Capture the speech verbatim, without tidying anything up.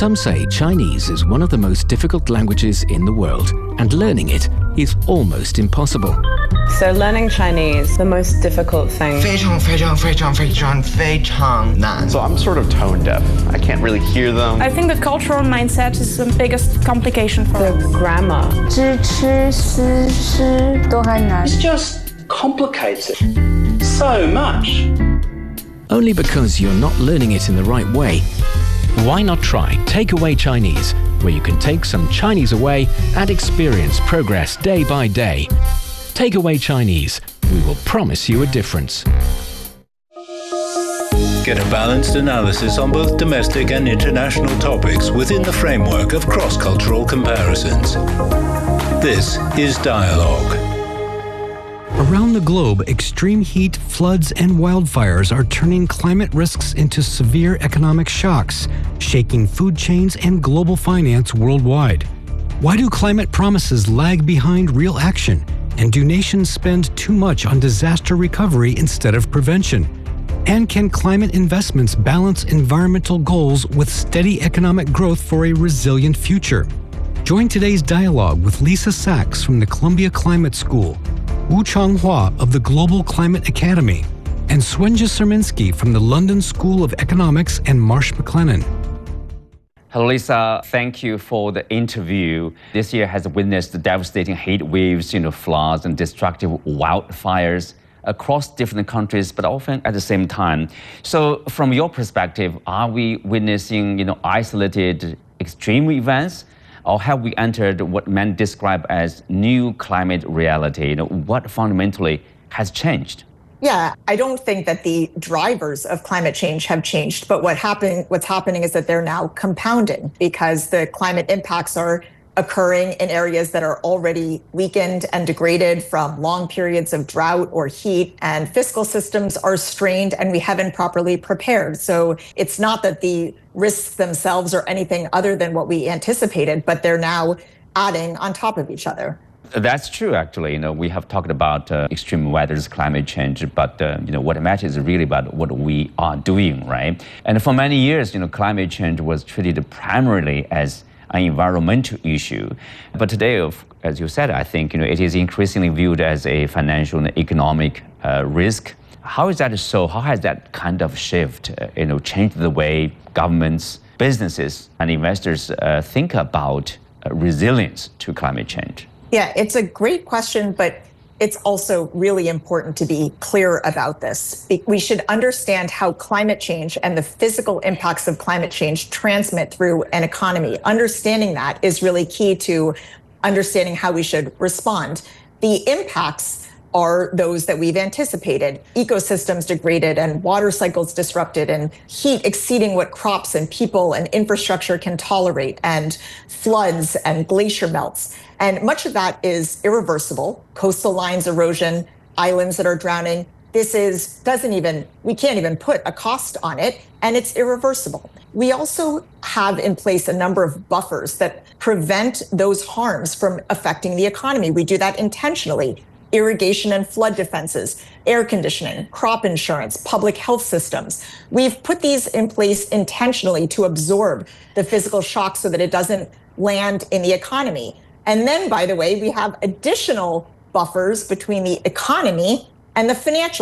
Some say Chinese is one of the most difficult languages in the world, and learning it is almost impossible. So learning Chinese, the most difficult thing. 非常非常非常非常非常难. So I'm sort of tone deaf. I can't really hear them. I think the cultural mindset is the biggest complication for the us. grammar. 知吃思诗都还难. It's just complicated so much. Only because you're not learning it in the right way. Why not try Takeaway Chinese, where you can take some Chinese away and experience progress day by day. Takeaway Chinese. We will promise you a difference. Get a balanced analysis on both domestic and international topics within the framework of cross-cultural comparisons. This is Dialogue. Around the globe, extreme heat, floods, and wildfires are turning climate risks into severe economic shocks, shaking food chains and global finance worldwide. Why do climate promises lag behind real action? And do nations spend too much on disaster recovery instead of prevention? And can climate investments balance environmental goals with steady economic growth for a resilient future? Join today's dialogue with Lisa Sachs from the Columbia Climate School, Wu Changhua of the Global Climate Academy, and Swenja Serminsky from the London School of Economics and Marsh McLennan. Hello, Lisa. Thank you for the interview. This year has witnessed the devastating heat waves, you know, floods and destructive wildfires across different countries, but often at the same time. So, from your perspective, are we witnessing, you know, isolated extreme events, or have we entered what men describe as new climate reality? You know, what fundamentally has changed? Yeah, I don't think that the drivers of climate change have changed, but what happen, what's happening is that they're now compounding because the climate impacts are occurring in areas that are already weakened and degraded from long periods of drought or heat, and fiscal systems are strained and we haven't properly prepared. So it's not that the risks themselves are anything other than what we anticipated, but they're now adding on top of each other. That's true, actually. You know, we have talked about uh, extreme weather's climate change, but uh, you know, what matters is really about what we are doing, right? And for many years, you know, climate change was treated primarily as an environmental issue. But today, as you said, I think, you know, it is increasingly viewed as a financial and economic uh, risk. How is that so? How has that kind of shift, uh, you know, changed the way governments, businesses, and investors uh, think about uh, resilience to climate change? Yeah, it's a great question, but it's also really important to be clear about this. We should understand how climate change and the physical impacts of climate change transmit through an economy. Understanding that is really key to understanding how we should respond. The impacts are those that we've anticipated: ecosystems degraded and water cycles disrupted and heat exceeding what crops and people and infrastructure can tolerate, and floods and glacier melts. And much of that is irreversible. Coastal lines erosion, islands that are drowning. This is, doesn't even, we can't even put a cost on it, and it's irreversible. We also have in place a number of buffers that prevent those harms from affecting the economy. We do that intentionally. Irrigation and flood defenses, air conditioning, crop insurance, public health systems. We've put these in place intentionally to absorb the physical shock so that it doesn't land in the economy. And then, by the way, we have additional buffers between the economy and the financial